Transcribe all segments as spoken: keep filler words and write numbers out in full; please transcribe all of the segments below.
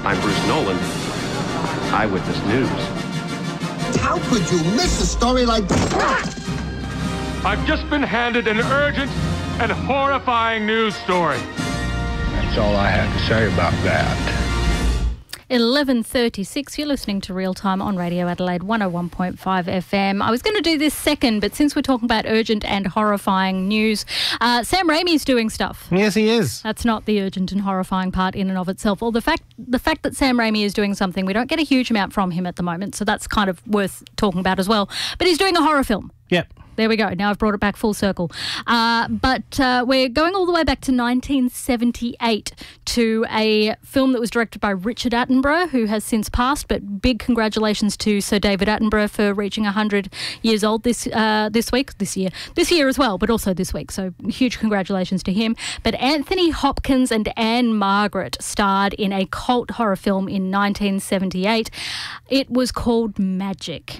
I'm Bruce Nolan, Eyewitness News. How could you miss a story like that? I've just been handed an urgent and horrifying news story. That's all I have to say about that. eleven thirty-six, you're listening to Real Time on Radio Adelaide one oh one point five F M. I was going to do this second, but since we're talking about urgent and horrifying news, uh, Sam Raimi's doing stuff. Yes, he is. That's not the urgent and horrifying part in and of itself. Or the fact the fact that Sam Raimi is doing something, we don't get a huge amount from him at the moment, so that's kind of worth talking about as well. But he's doing a horror film. Yep. There we go. Now I've brought it back full circle. Uh, but uh, we're going all the way back to nineteen seventy-eight to a film that was directed by Richard Attenborough, who has since passed. But big congratulations to Sir David Attenborough for reaching one hundred years old this uh, this week, this year, this year as well, but also this week. So huge congratulations to him. But Anthony Hopkins and Anne Margaret starred in a cult horror film in nineteen seventy-eight. It was called Magic.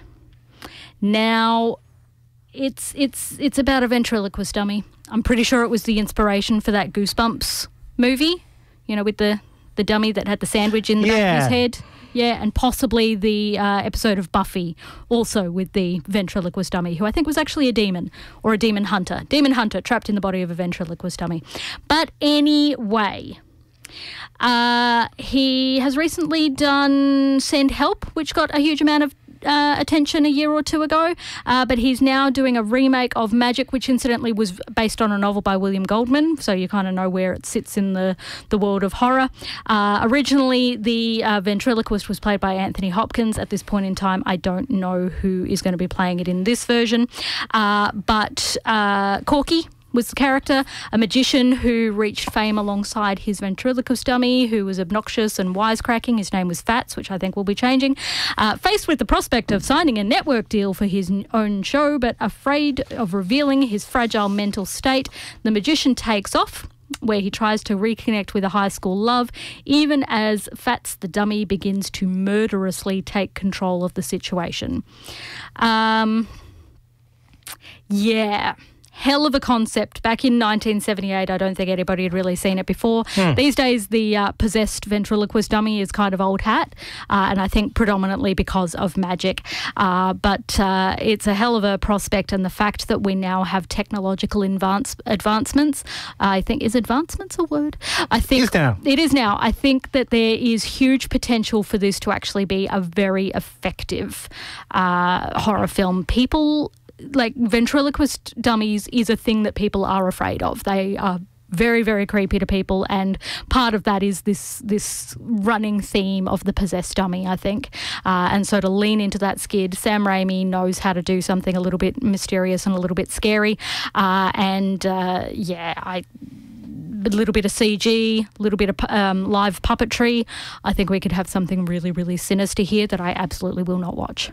Now, It's it's it's about a ventriloquist dummy. I'm pretty sure it was the inspiration for that Goosebumps movie, you know, with the, the dummy that had the sandwich in the Yeah. back of his head. Yeah, and possibly the uh, episode of Buffy, also with the ventriloquist dummy, who I think was actually a demon or a demon hunter. Demon hunter trapped in the body of a ventriloquist dummy. But anyway, uh, he has recently done Send Help, which got a huge amount of Uh, attention a year or two ago, uh, but he's now doing a remake of Magic, which incidentally was based on a novel by William Goldman, so you kind of know where it sits in the, the world of horror. Uh, originally, the uh, ventriloquist was played by Anthony Hopkins. At this point in time, I don't know who is going to be playing it in this version, uh, but uh, Corky was the character, a magician who reached fame alongside his ventriloquist dummy, who was obnoxious and wisecracking. His name was Fats, which I think will be changing. Uh, faced with the prospect of signing a network deal for his own show, but afraid of revealing his fragile mental state, the magician takes off, where he tries to reconnect with a high school love, even as Fats the dummy begins to murderously take control of the situation. Um, yeah. Hell of a concept. Back in nineteen seventy-eight, I don't think anybody had really seen it before. Hmm. These days, the uh, possessed ventriloquist dummy is kind of old hat, uh, and I think predominantly because of Magic. Uh, but uh, it's a hell of a prospect, and the fact that we now have technological advance advancements, uh, I think, is advancements a word? I think it is now. It is now. I think that there is huge potential for this to actually be a very effective uh, horror film. People... Like, ventriloquist dummies is a thing that people are afraid of. They are very, very creepy to people, and part of that is this this running theme of the possessed dummy, I think. Uh, and so to lean into that skid, Sam Raimi knows how to do something a little bit mysterious and a little bit scary. Uh, and, uh, yeah, I... a little bit of C G, a little bit of um, live puppetry. I think we could have something really, really sinister here that I absolutely will not watch.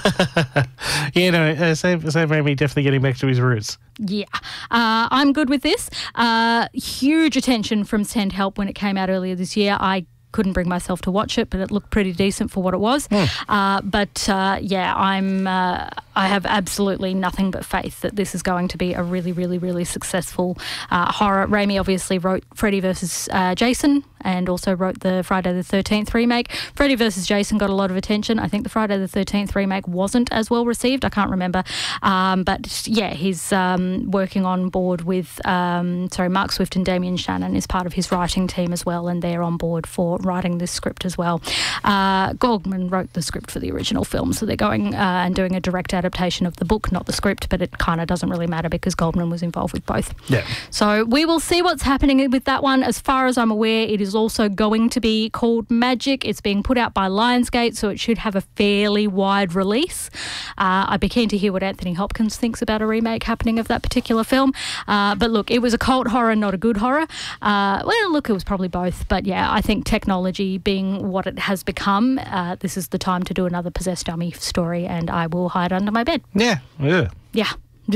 Yeah, no, uh, Sam, Sam Raimi definitely getting back to his roots. Yeah. Uh, I'm good with this. Uh, huge attention from Send Help when it came out earlier this year. I couldn't bring myself to watch it, but it looked pretty decent for what it was. Mm. Uh, but uh, yeah, I'm. Uh, I have absolutely nothing but faith that this is going to be a really, really, really successful uh, horror. Raimi obviously wrote Freddy versus uh, Jason, and also wrote the Friday the thirteenth remake. Freddy versus Jason got a lot of attention. I think the Friday the thirteenth remake wasn't as well received. I can't remember. Um, but yeah, he's um, working on board with, um, sorry, Mark Swift and Damien Shannon is part of his writing team as well, and they're on board for writing this script as well. Uh, Goldman wrote the script for the original film, so they're going uh, and doing a direct adaptation of the book, not the script, but it kind of doesn't really matter because Goldman was involved with both. Yeah. So we will see what's happening with that one. As far as I'm aware, it is also going to be called Magic. It's being put out by Lionsgate, so it should have a fairly wide release. Uh, I'd be keen to hear what Anthony Hopkins thinks about a remake happening of that particular film. Uh, but look, it was a cult horror, not a good horror. Uh, well, look, it was probably both. But yeah, I think technology being what it has become, uh, this is the time to do another possessed dummy story, and I will hide under my bed. Yeah. Yeah. Yeah.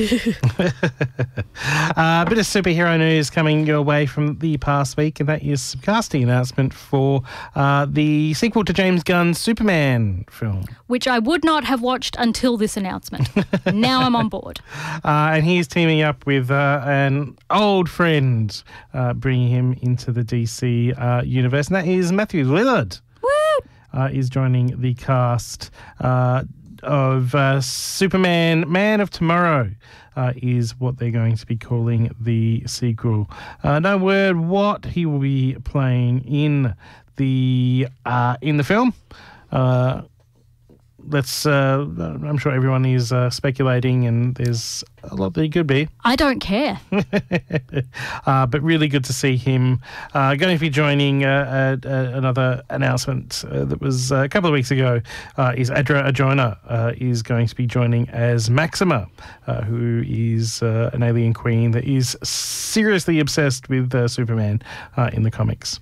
uh, a bit of superhero news coming your way from the past week, and that is some casting announcement for uh, the sequel to James Gunn's Superman film. Which I would not have watched until this announcement. Now I'm on board. Uh, and he's teaming up with uh, an old friend, uh, bringing him into the D C uh, universe, and that is Matthew Lillard. Woo! uh, is joining the cast uh, of uh, Superman Man of Tomorrow. Uh, is what they're going to be calling the sequel. Uh, no word what he will be playing in the uh, in the film. Uh, let's. Uh, I'm sure everyone is uh, speculating, and there's a lot that he could be. I don't care. uh, but really good to see him uh, going to be joining uh, uh, uh, another announcement uh, that was uh, a couple of weeks ago. Uh, is Adra Arjona uh, is going to be joining as Maxima, uh, who is uh, an alien queen that is seriously obsessed with uh, Superman uh, in the comics.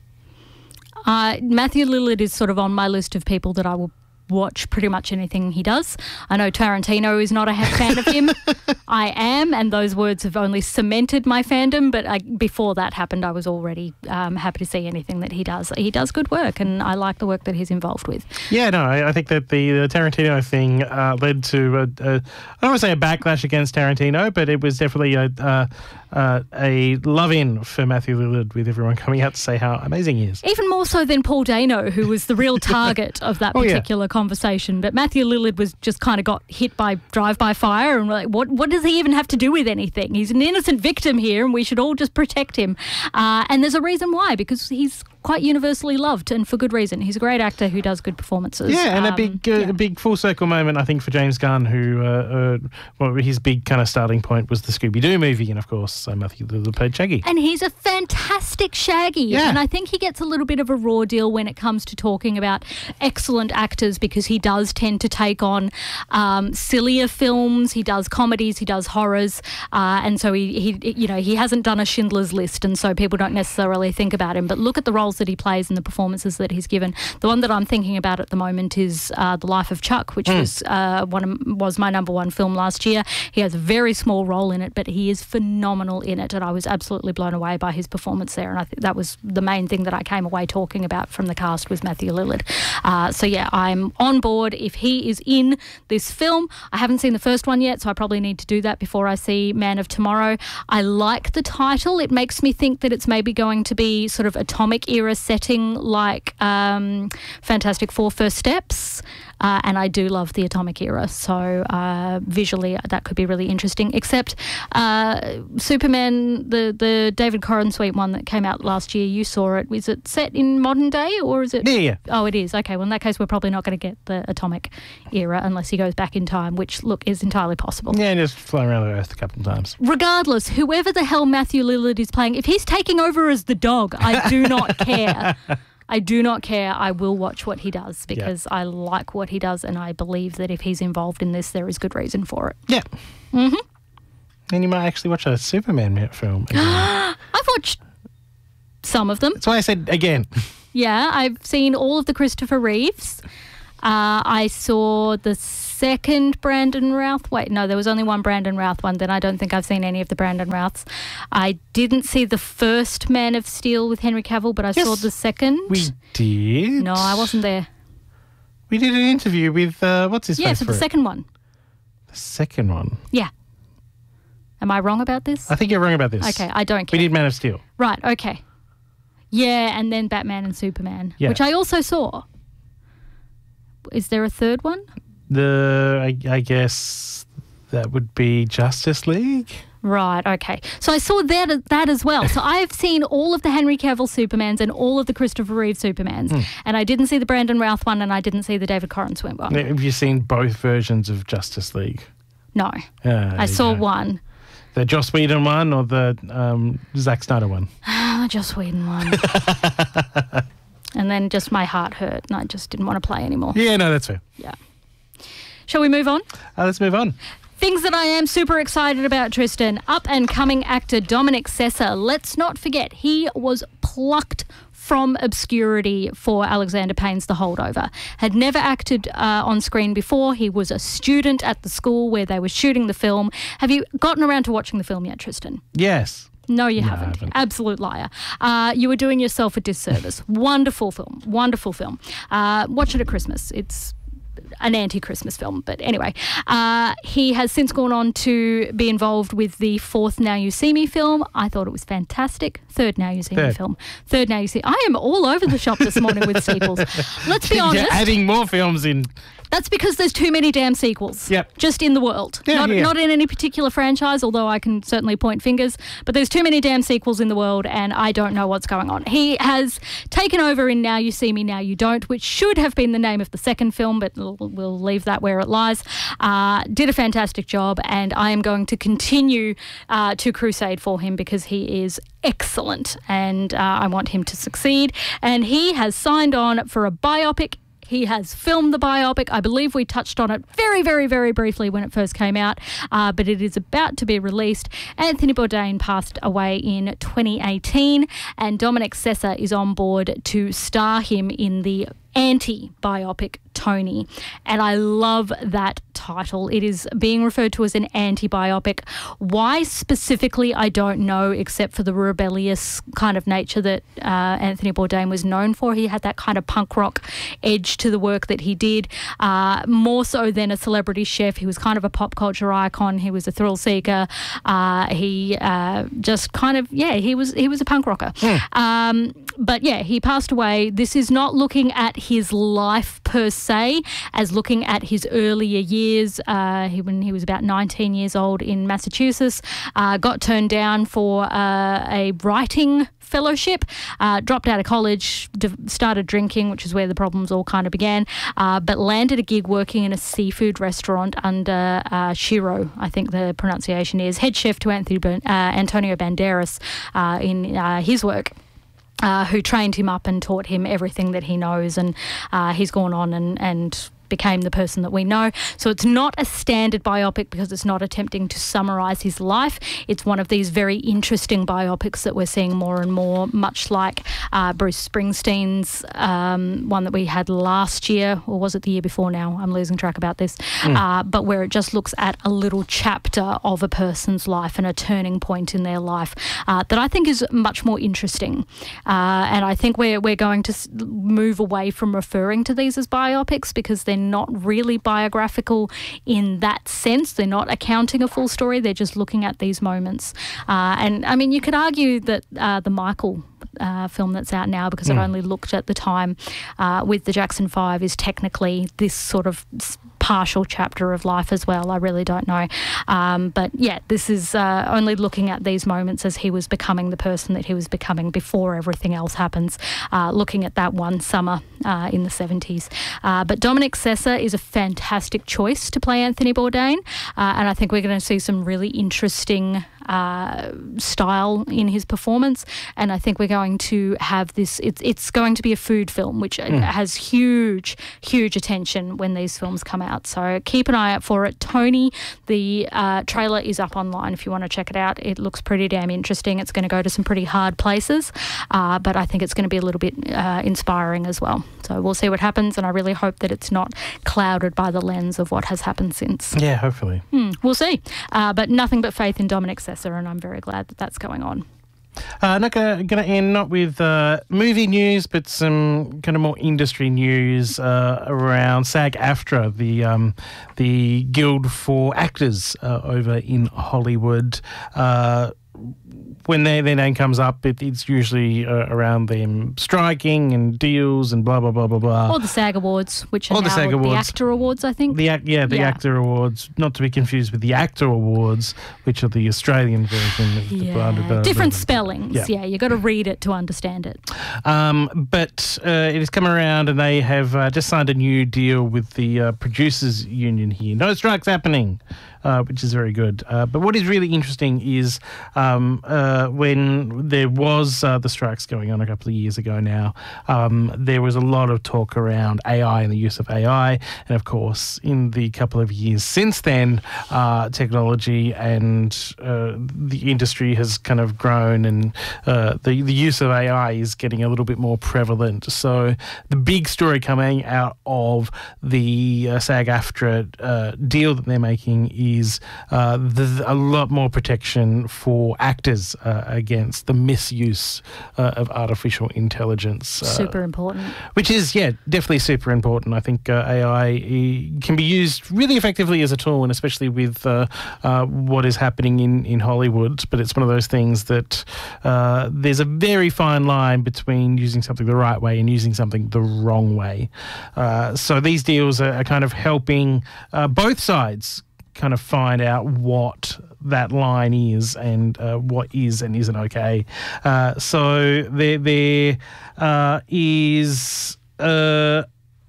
Uh, Matthew Lillard is sort of on my list of people that I will watch pretty much anything he does. I know Tarantino is not a fan of him. I am, and those words have only cemented my fandom, but I, before that happened, I was already um, happy to see anything that he does. He does good work, and I like the work that he's involved with. Yeah, no, I, I think that the, the Tarantino thing uh, led to, a, a, I don't want to say a backlash against Tarantino, but it was definitely a... Uh, Uh, a love-in for Matthew Lillard, with everyone coming out to say how amazing he is. Even more so than Paul Dano, who was the real target of that oh, particular yeah. conversation. But Matthew Lillard was just kind of got hit by drive-by fire, and we're like, what, what does he even have to do with anything? He's an innocent victim here, and we should all just protect him. Uh, and there's a reason why, because he's quite universally loved, and for good reason. He's a great actor who does good performances. Yeah, and um, a big, uh, yeah. a big full circle moment, I think, for James Gunn, who uh, uh, well, his big kind of starting point was the Scooby-Doo movie, and of course, uh, Matthew Lillard played Shaggy. And he's a fantastic Shaggy. Yeah. And I think he gets a little bit of a raw deal when it comes to talking about excellent actors, because he does tend to take on um, sillier films. He does comedies, he does horrors, uh, and so he, he, you know, he hasn't done a Schindler's List, and so people don't necessarily think about him. But look at the roles that he plays and the performances that he's given. The one that I'm thinking about at the moment is uh, The Life of Chuck, which mm. was uh, one of, was my number one film last year. He has a very small role in it, but he is phenomenal in it, and I was absolutely blown away by his performance there. And I think that was the main thing that I came away talking about from the cast was Matthew Lillard. Uh, so yeah, I'm on board if he is in this film. I haven't seen the first one yet, so I probably need to do that before I see Man of Tomorrow. I like the title. It makes me think that it's maybe going to be sort of atomic era setting, like um, Fantastic Four First Steps. Uh, and I do love the atomic era, so uh, visually that could be really interesting. Except uh, Superman, the, the David Corenswet one that came out last year, you saw it. Is it set in modern day, or is it? Yeah, yeah. Oh, it is. Okay, well, in that case, we're probably not going to get the atomic era unless he goes back in time, which, look, is entirely possible. Yeah, just fly around the Earth a couple of times. Regardless, whoever the hell Matthew Lillard is playing, if he's taking over as the dog, I do not care. I do not care. I will watch what he does, because yeah. I like what he does, and I believe that if he's involved in this, there is good reason for it. Yeah. Mm-hmm. And you might actually watch a Superman film again. I've watched some of them. That's why I said again. Yeah, I've seen all of the Christopher Reeves. Uh, I saw the second Brandon Routh. Wait, no, there was only one Brandon Routh one. Then I don't think I've seen any of the Brandon Rouths. I didn't see the first Man of Steel with Henry Cavill, but I yes, saw the second. We did. No, I wasn't there. We did an interview with, uh, what's his yeah, face for for the it? second one. The second one? Yeah. Am I wrong about this? I think you're wrong about this. Okay, I don't care. We did Man of Steel. Right, okay. Yeah, and then Batman and Superman, yeah. which I also saw. Is there a third one? The, I, I guess that would be Justice League. Right, okay. So I saw that that as well. So I've seen all of the Henry Cavill Supermans and all of the Christopher Reeve Supermans. Mm. And I didn't see the Brandon Routh one, and I didn't see the David Corenswet one. Have you seen both versions of Justice League? No. Uh, I saw go. one. The Joss Whedon one or the um, Zack Snyder one? Ah, Joss Whedon one. And then just my heart hurt, and I just didn't want to play anymore. Yeah, no, that's fair. Yeah. Shall we move on? Uh, let's move on. Things that I am super excited about, Tristan. Up-and-coming actor Dominic Sessa. Let's not forget, he was plucked from obscurity for Alexander Payne's The Holdover. Had never acted uh, on screen before. He was a student at the school where they were shooting the film. Have you gotten around to watching the film yet, Tristan? Yes. No, you no, haven't. I haven't. Absolute liar. Uh, you were doing yourself a disservice. Wonderful film. Wonderful film. Uh, watch it at Christmas. It's an anti-Christmas film. But anyway, uh, he has since gone on to be involved with the fourth Now You See Me film. I thought it was fantastic. Third Now You See Me Third. film. Third Now You See. I am all over the shop this morning with sequels. Let's be honest. You're adding more films in. That's because there's too many damn sequels. Yep. Just in the world. Yeah, not, yeah. not in any particular franchise, although I can certainly point fingers. But there's too many damn sequels in the world, and I don't know what's going on. He has taken over in Now You See Me, Now You Don't, which should have been the name of the second film, but we'll, we'll leave that where it lies. Uh, did a fantastic job, and I am going to continue uh, to crusade for him because he is excellent, and uh, I want him to succeed. And he has signed on for a biopic. He has filmed the biopic. I believe we touched on it very, very, very briefly when it first came out, uh, but it is about to be released. Anthony Bourdain passed away in twenty eighteen, and Dominic Sessa is on board to star him in the anti-biopic Tony, and I love that title. It is being referred to as an anti-biopic. Why specifically, I don't know, except for the rebellious kind of nature that uh, Anthony Bourdain was known for. He had that kind of punk rock edge to the work that he did, uh, more so than a celebrity chef. He was kind of a pop culture icon. He was a thrill seeker. Uh, he uh, just kind of, yeah, he was he was a punk rocker. Mm. Um, but yeah, he passed away. This is not looking at his life per se, as looking at his earlier years. Uh, he, when he was about nineteen years old in Massachusetts, uh, got turned down for uh, a writing fellowship, uh, dropped out of college, d- started drinking, which is where the problems all kind of began, uh, but landed a gig working in a seafood restaurant under uh, Shiro, I think the pronunciation is, head chef to Anthony, uh, Antonio Banderas uh, in uh, his work. Uh, who trained him up and taught him everything that he knows, and uh, he's gone on and, and became the person that we know. So it's not a standard biopic because it's not attempting to summarise his life. It's one of these very interesting biopics that we're seeing more and more, much like uh, Bruce Springsteen's um, one that we had last year, or was it the year before now? I'm losing track about this. Mm. Uh, but where it just looks at a little chapter of a person's life and a turning point in their life uh, that I think is much more interesting. Uh, and I think we're, we're going to move away from referring to these as biopics because they're not really biographical in that sense. They're not accounting a full story. They're just looking at these moments. Uh, and, I mean, you could argue that uh, the Michael uh, film that's out now, because mm. it only looked at the time uh, with the Jackson Five, is technically this sort of partial chapter of life as well. I really don't know. Um, but, yeah, this is uh, only looking at these moments as he was becoming the person that he was becoming before everything else happens, uh, looking at that one summer uh, in the seventies. Uh, but Dominic Sessa is a fantastic choice to play Anthony Bourdain, uh, and I think we're going to see some really interesting uh, style in his performance, and I think we're going to have this, it's, it's going to be a food film, which mm. has huge, huge attention when these films come out. So keep an eye out for it. Tony, the uh, trailer is up online if you want to check it out. It looks pretty damn interesting. It's going to go to some pretty hard places, uh, but I think it's going to be a little bit uh, inspiring as well. So we'll see what happens, and I really hope that it's not clouded by the lens of what has happened since. Yeah, hopefully. Hmm, we'll see. Uh, but nothing but faith in Dominic Sessa, and I'm very glad that that's going on. Uh, not going to end not with uh, movie news, but some kind of more industry news uh, around SAG-AFTRA, the um, the Guild for Actors uh, over in Hollywood. Uh, when their, their name comes up, it, it's usually uh, around them striking and deals and blah, blah, blah, blah, blah. Or the SAG Awards, which are or now the, SAG the Awards. Actor Awards, I think. The act, Yeah, the yeah. Actor Awards, not to be confused with the Actor Awards, which are the Australian version of the Yeah. blah, blah, blah, Different blah, blah. spellings. Yeah, yeah you got to read it to understand it. Um, but uh, it has come around, and they have uh, just signed a new deal with the uh, Producers Union here. No strikes happening, uh, which is very good. Uh, but what is really interesting is um, uh, when there was uh, the strikes going on a couple of years ago now, um, there was a lot of talk around A I and the use of A I. And, of course, in the couple of years since then, uh, technology and uh, the industry has kind of grown, and uh, the, the use of A I is getting a little bit more prevalent. So the big story coming out of the uh, SAG-AFTRA uh, deal that they're making is uh, the, a lot more protection for for actors uh, against the misuse uh, of artificial intelligence. Uh, Super important. Which is, yeah, definitely super important. I think uh, A I can be used really effectively as a tool, and especially with uh, uh, what is happening in, in Hollywood. But it's one of those things that uh, there's a very fine line between using something the right way and using something the wrong way. Uh, so these deals are, are kind of helping uh, both sides kind of find out what that line is and uh, what is and isn't okay. Uh, so there, there uh, is uh,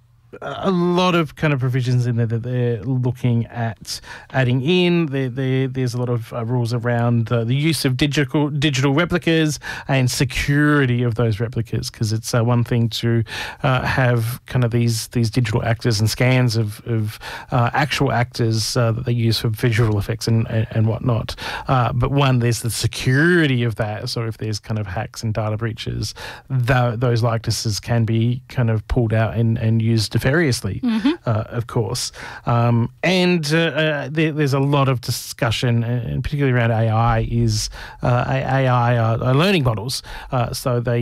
a lot of kind of provisions in there that they're looking at adding in. There, there, there's a lot of uh, rules around uh, the use of digital digital replicas and security of those replicas, because it's uh, one thing to uh, have kind of these these digital actors and scans of, of uh, actual actors uh, that they use for visual effects and, and, and whatnot. Uh, but one, there's the security of that. So if there's kind of hacks and data breaches, th- those likenesses can be kind of pulled out and, and used nefariously, mm-hmm. uh, of course. Um, and uh, uh, there, there's a lot of discussion, and particularly around A I, is uh, A I are, are learning models. Uh, so they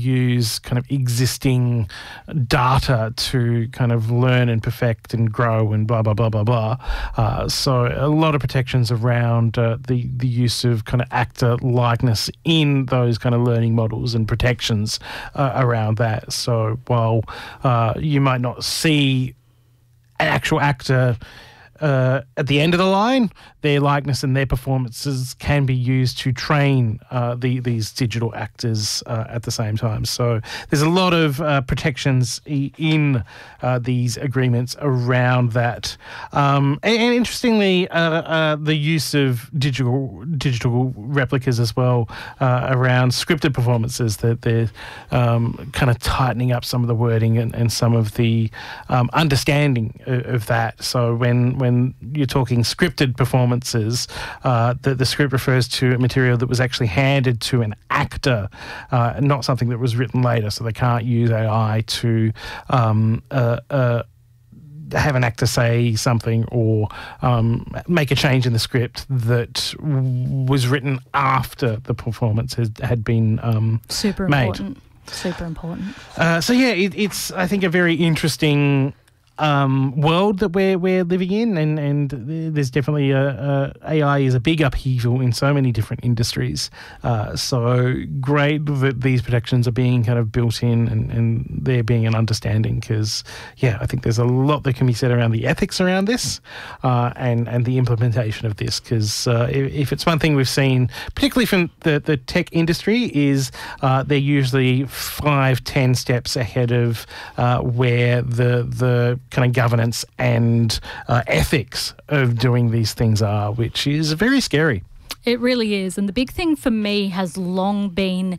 use kind of existing data to kind of learn and perfect and grow and blah, blah, blah, blah, blah. Uh, so a lot of protections around uh, the, the use of kind of actor likeness in those kind of learning models and protections uh, around that. So while uh, you might not see an actual actor uh, at the end of the line, their likeness and their performances can be used to train uh, the, these digital actors uh, at the same time. So there's a lot of uh, protections e- in uh, these agreements around that. Um, and, and interestingly, uh, uh, the use of digital digital replicas as well uh, around scripted performances, that they're um, kind of tightening up some of the wording and, and some of the um, understanding of, of that. So when when you're talking scripted performances, Uh, the, the script refers to a material that was actually handed to an actor, uh, not something that was written later. So they can't use A I to um, uh, uh, have an actor say something or um, make a change in the script that w- was written after the performance has, had been um, Super made. important. Super important. Uh, so yeah, it, it's I think a very interesting Um, world that we're we're living in, and and there's definitely a, a A I is a big upheaval in so many different industries. Uh, so great that these protections are being kind of built in, and, and there being an understanding, because yeah, I think there's a lot that can be said around the ethics around this, uh, and and the implementation of this. Because uh, if, if it's one thing we've seen, particularly from the the tech industry, is uh, they're usually five, ten steps ahead of uh, where the the kind of governance and uh, ethics of doing these things are, which is very scary. It really is. And the big thing for me has long been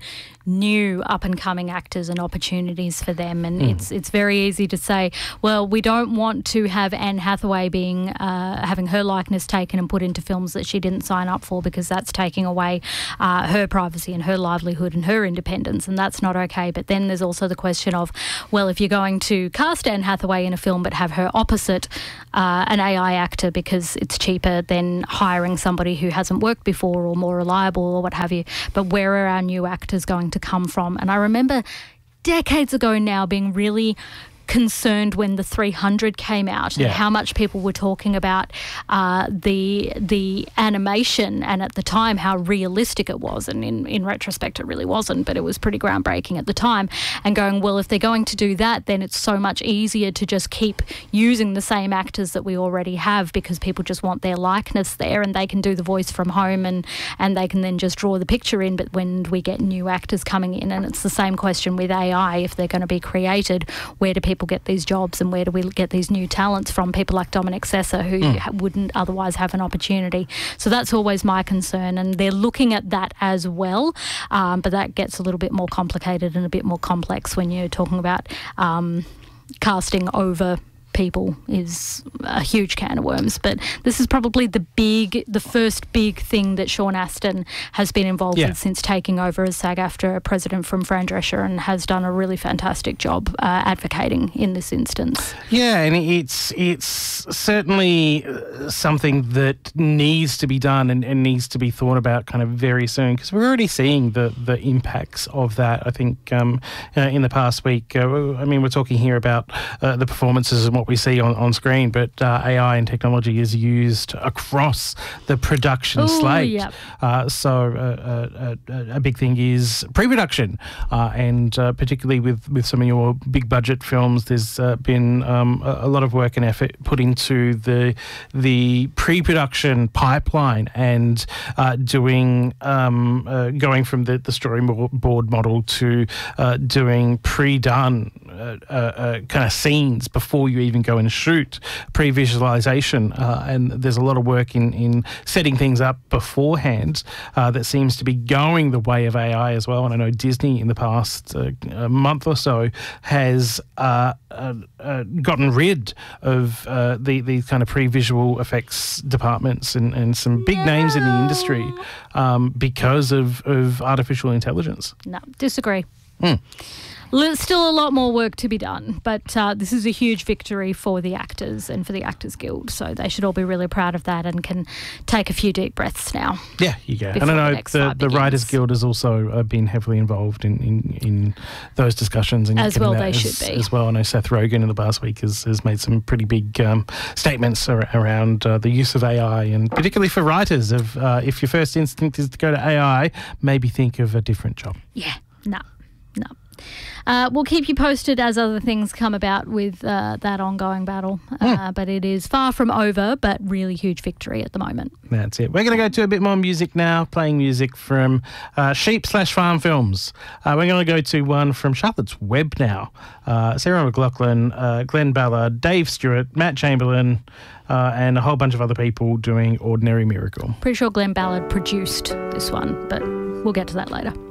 new up-and-coming actors and opportunities for them. And mm. it's it's very easy to say, well, we don't want to have Anne Hathaway being uh, having her likeness taken and put into films that she didn't sign up for, because that's taking away uh, her privacy and her livelihood and her independence, and that's not okay. But then there's also the question of, well, if you're going to cast Anne Hathaway in a film but have her opposite uh, an A I actor because it's cheaper than hiring somebody who hasn't worked before or more reliable or what have you, but where are our new actors going to come from? And I remember decades ago now being really concerned when the three hundred came out and yeah. how much people were talking about uh, the the animation, and at the time how realistic it was, and in, in retrospect it really wasn't, but it was pretty groundbreaking at the time, and going, well, if they're going to do that, then it's so much easier to just keep using the same actors that we already have, because people just want their likeness there and they can do the voice from home, and, and they can then just draw the picture in. But when we get new actors coming in, and it's the same question with A I, if they're going to be created, where do people get these jobs and where do we get these new talents from? People like Dominic Sessa, who mm. wouldn't otherwise have an opportunity. So that's always my concern, and they're looking at that as well, um, but that gets a little bit more complicated and a bit more complex when you're talking about um, casting over people is a huge can of worms. But this is probably the big, the first big thing that Sean Astin has been involved Yeah. with since taking over as SAG-AFTRA president from Fran Drescher, and has done a really fantastic job uh, advocating in this instance. Yeah, and it's it's certainly uh, something that needs to be done and, and needs to be thought about kind of very soon, because we're already seeing the, the impacts of that. I think um, uh, in the past week, uh, I mean, we're talking here about uh, the performances and what we see on, on screen, but uh, A I and technology is used across the production Ooh, slate. yep. Uh, so uh, uh, a big thing is pre-production, uh, and uh, particularly with, with some of your big budget films, there's uh, been um, a, a lot of work and effort put into the the pre-production pipeline and uh, doing um, uh, going from the, the storyboard model to uh, doing pre-done uh, uh, uh, kind of scenes before you even go and shoot, pre-visualization, uh, and there's a lot of work in, in setting things up beforehand uh, that seems to be going the way of A I as well. And I know Disney in the past uh, a month or so has uh, uh, uh, gotten rid of uh, the, these kind of pre-visual effects departments and, and some big No. names in the industry um, because of, of artificial intelligence. No, disagree. Mm. L- Still a lot more work to be done, but uh, this is a huge victory for the actors and for the Actors Guild, so they should all be really proud of that and can take a few deep breaths now. Yeah, you go. And Before I the know next the, fight the begins. Writers Guild has also uh, been heavily involved in, in, in those discussions. And As getting well that they as, should be. As well, I know Seth Rogen in the past week has, has made some pretty big um, statements ar- around uh, the use of A I, and particularly for writers, of uh, if your first instinct is to go to A I, maybe think of a different job. Yeah, no, no. Uh, we'll keep you posted as other things come about with uh, that ongoing battle, uh, but it is far from over, but really huge victory at the moment. That's it. We're going to go to a bit more music now, playing music from uh, Sheep slash Farm Films. Uh, we're going to go to one from Charlotte's Web now. Uh, Sarah McLachlan, uh, Glenn Ballard, Dave Stewart, Matt Chamberlain, uh, and a whole bunch of other people doing Ordinary Miracle. Pretty sure Glenn Ballard produced this one, but we'll get to that later.